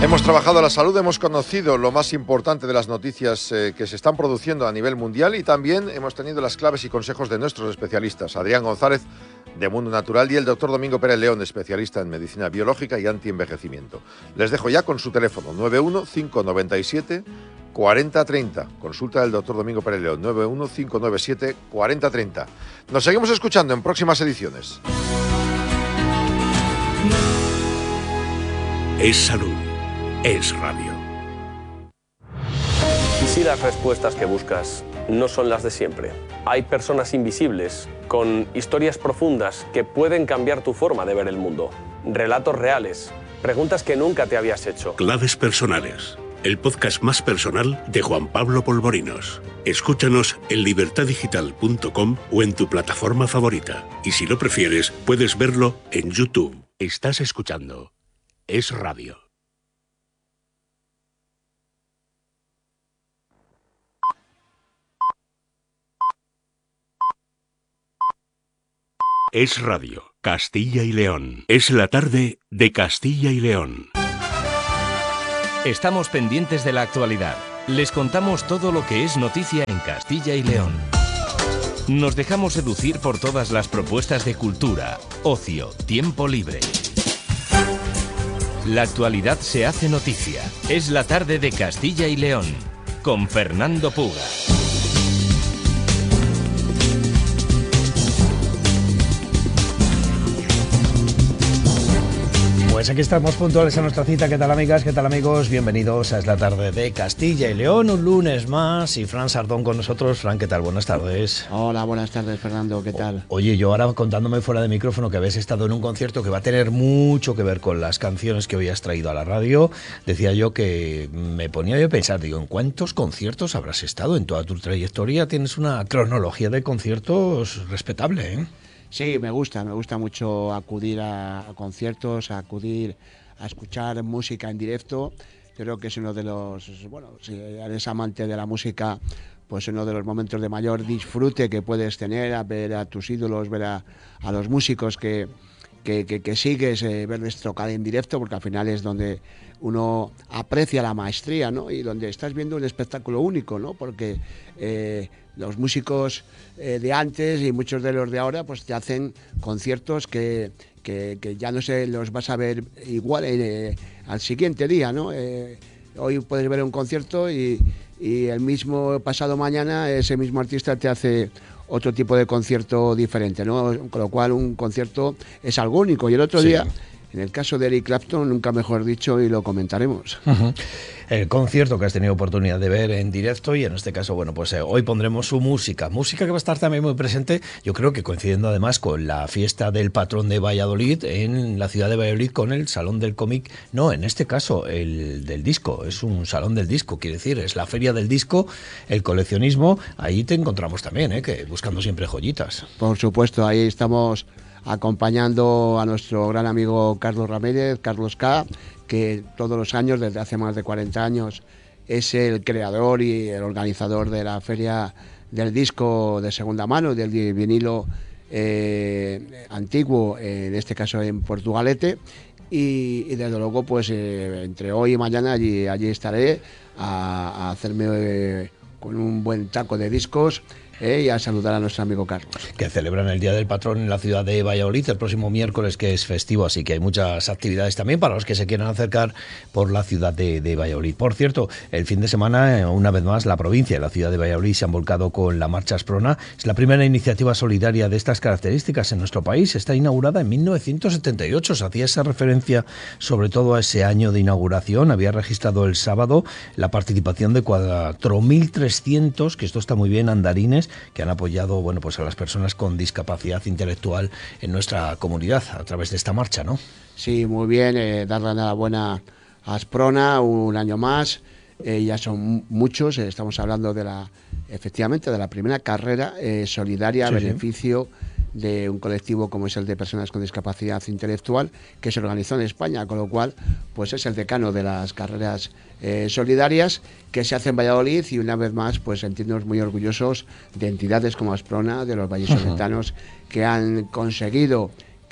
Hemos trabajado la salud, hemos conocido lo más importante de las noticias que se están produciendo a nivel mundial y también hemos tenido las claves y consejos de nuestros especialistas, Adrián González, de Mundo Natural, y el doctor Domingo Pérez León, especialista en medicina biológica y antienvejecimiento. Les dejo ya con su teléfono, 91-597-4030. Consulta del doctor Domingo Pérez León, 91-597-4030. Nos seguimos escuchando en próximas ediciones. Es salud. Es radio. ¿Y si las respuestas que buscas no son las de siempre? Hay personas invisibles, con historias profundas que pueden cambiar tu forma de ver el mundo. Relatos reales, preguntas que nunca te habías hecho. Claves personales. El podcast más personal de Juan Pablo Polvorinos. Escúchanos en libertadigital.com o en tu plataforma favorita. Y si lo prefieres, puedes verlo en YouTube. Estás escuchando Es Radio. Es Radio, Castilla y León. Es la tarde de Castilla y León. Estamos pendientes de la actualidad. Les contamos todo lo que es noticia en Castilla y León. Nos dejamos seducir por todas las propuestas de cultura, ocio, tiempo libre. La actualidad se hace noticia. Es la tarde de Castilla y León, con Fernando Puga. Pues aquí estamos puntuales a nuestra cita. ¿Qué tal, amigas? ¿Qué tal, amigos? Bienvenidos a Es la tarde de Castilla y León, un lunes más, y Fran Sardón con nosotros. Fran, ¿qué tal? Buenas tardes. Hola, buenas tardes, Fernando, ¿qué tal? Oye, yo ahora contándome fuera de micrófono que habéis estado en un concierto que va a tener mucho que ver con las canciones que hoy has traído a la radio, decía yo que me ponía yo a pensar, digo, ¿en cuántos conciertos habrás estado en toda tu trayectoria? Tienes una cronología de conciertos respetable, ¿eh? Sí, me gusta mucho acudir a conciertos, acudir a escuchar música en directo. Creo que es uno de los, bueno, si eres amante de la música, pues uno de los momentos de mayor disfrute que puedes tener, a ver a tus ídolos, ver a los músicos que sigues, verles tocar en directo, porque al final es donde uno aprecia la maestría, ¿no? Y donde estás viendo un espectáculo único, ¿no? Porque los músicos de antes y muchos de los de ahora pues te hacen conciertos que ya no se los vas a ver igual al siguiente día, ¿no? Hoy puedes ver un concierto y el mismo pasado mañana ese mismo artista te hace otro tipo de concierto diferente, ¿no? Con lo cual un concierto es algo único. Y el otro día, en el caso de Eric Clapton, nunca mejor dicho, y lo comentaremos. El concierto que has tenido oportunidad de ver en directo, y en este caso, bueno, pues hoy pondremos su música que va a estar también muy presente, yo creo que coincidiendo además con la fiesta del patrón de Valladolid, en la ciudad de Valladolid, con el Salón del Cómic, no, en este caso, el del disco, es un salón del disco, quiere decir, es la feria del disco, el coleccionismo, ahí te encontramos también, que buscando siempre joyitas. Por supuesto, ahí estamos acompañando a nuestro gran amigo Carlos Ramírez, Carlos K., que todos los años, desde hace más de 40 años, es el creador y el organizador de la feria del disco de segunda mano, del vinilo antiguo, en este caso en Portugalete, y desde luego pues entre hoy y mañana allí estaré a hacerme con un buen taco de discos y a saludar a nuestro amigo Carlos. Que celebran el Día del Patrón en la ciudad de Valladolid el próximo miércoles, que es festivo, así que hay muchas actividades también para los que se quieran acercar por la ciudad de Valladolid. Por cierto, el fin de semana, una vez más, la provincia y la ciudad de Valladolid se han volcado con la Marcha Asprona. Es la primera iniciativa solidaria de estas características en nuestro país. Está inaugurada en 1978. Se hacía esa referencia sobre todo a ese año de inauguración. Había registrado el sábado la participación de 4.300, que esto está muy bien, andarines, que han apoyado, bueno, pues a las personas con discapacidad intelectual en nuestra comunidad a través de esta marcha, ¿no? Sí, muy bien, darle la enhorabuena a Asprona un año más, ya son muchos, estamos hablando efectivamente de la primera carrera solidaria a beneficio de un colectivo como es el de personas con discapacidad intelectual, que se organizó en España, con lo cual pues es el decano de las carreras solidarias que se hacen en Valladolid, y una vez más pues sentirnos muy orgullosos de entidades como Asprona, de los vallisoletanos, que han conseguido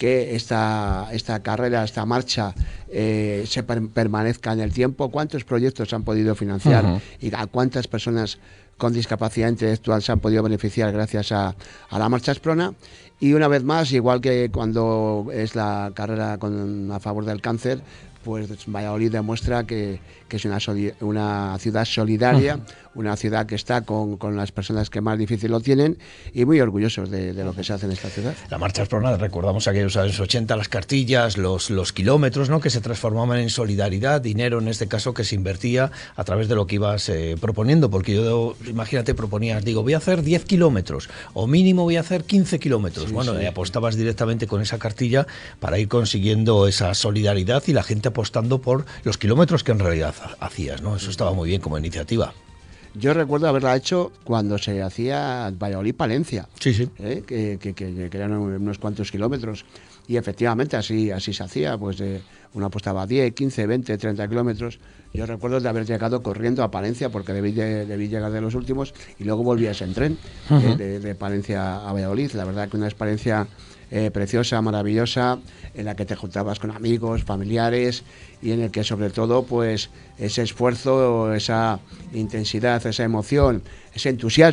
que esta carrera, esta marcha permanezca en el tiempo, cuántos proyectos se han podido financiar y a cuántas personas con discapacidad intelectual se han podido beneficiar gracias a la Marcha Asprona. Y una vez más, igual que cuando es la carrera a favor del cáncer, pues Valladolid demuestra que es una ciudad solidaria, una ciudad que está con las personas que más difícil lo tienen, y muy orgullosos de lo que se hace en esta ciudad. La Marcha Asprona, recordamos aquellos años 80, las cartillas, los kilómetros, ¿no?, que se transformaban en solidaridad, dinero en este caso que se invertía a través de lo que ibas proponiendo, porque yo, imagínate, proponías, digo, voy a hacer 10 kilómetros, o mínimo voy a hacer 15 kilómetros. Sí, bueno, sí. Apostabas directamente con esa cartilla para ir consiguiendo esa solidaridad y la gente apostando por los kilómetros que en realidad hacías, ¿no? Eso estaba muy bien como iniciativa. Yo recuerdo haberla hecho cuando se hacía Valladolid-Palencia, sí, sí. Que eran unos cuantos kilómetros, y efectivamente así se hacía, pues uno apostaba 10, 15, 20, 30 kilómetros. Yo recuerdo de haber llegado corriendo a Palencia, porque debí llegar de los últimos, y luego volvías en tren de Palencia a Valladolid. La verdad que una experiencia preciosa, maravillosa, en la que te juntabas con amigos, familiares, y en el que sobre todo pues ese esfuerzo, esa intensidad, esa emoción, ese entusiasmo